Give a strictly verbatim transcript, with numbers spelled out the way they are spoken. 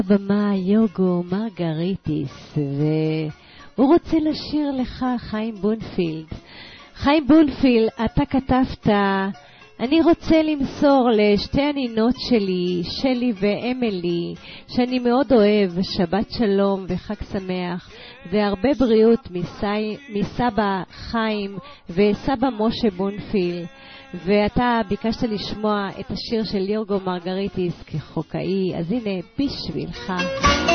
במה יוגו מרגריטיס, והוא רוצה לשיר לך חיים בונפילד. חיים בונפילד, אתה כתבת, אני רוצה למסור לשתי הנינות שלי, שלי ואמילי, שאני מאוד אוהב, שבת שלום וחג שמח, והרבה בריאות מסי, מסבא חיים וסבא משה בונפילד. ואתה ביקשת לשמוע את השיר של יוגו מרגריטיס כחוקאי, אז הנה בשבילך.